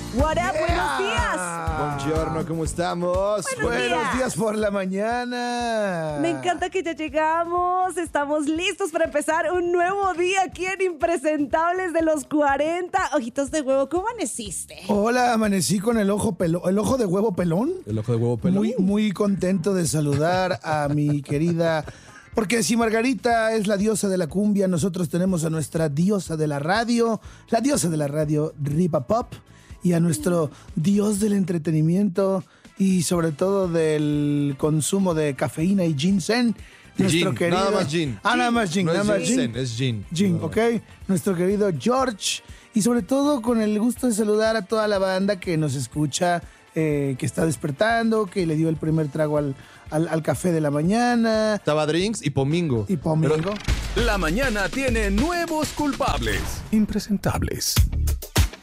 What up, buenos días. Buongiorno, ¿cómo estamos? Buenos Días por la mañana. Me encanta que ya llegamos. Estamos listos para empezar un nuevo día aquí en Impresentables de los 40. Ojitos de huevo, ¿cómo amaneciste? Hola, amanecí con el ojo de huevo pelón. El ojo de huevo pelón. Muy contento de saludar a mi querida. Porque si Margarita es la diosa de la cumbia, nosotros tenemos a nuestra diosa de la radio Ripa Pop, y a nuestro dios del entretenimiento y sobre todo del consumo de cafeína y ginseng, nuestro querido. Nada más gin. Nada más gin. No nada más es ginseng, es gin. Gin, ¿ok? Nuestro querido George. Y sobre todo con el gusto de saludar a toda la banda que nos escucha, que está despertando, que le dio el primer trago al café de la mañana. Taba drinks y pomingo. Y pomingo. La mañana tiene nuevos culpables. Impresentables.